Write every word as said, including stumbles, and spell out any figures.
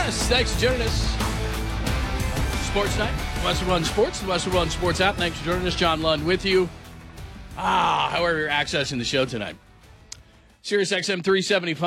Yes, thanks for joining us. Sports Night, Western Run Sports, the Western Run Sports app. Thanks for joining us. John Lund with you. Ah, however you're accessing the show tonight. Sirius X M three seventy-five.